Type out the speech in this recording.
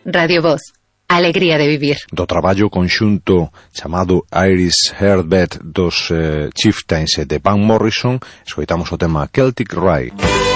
Radio Voz, alegría de vivir. Do traballo conxunto chamado Iris Heartbeat dos Chieftains de Van Morrison, escoitamos o tema Celtic Rye.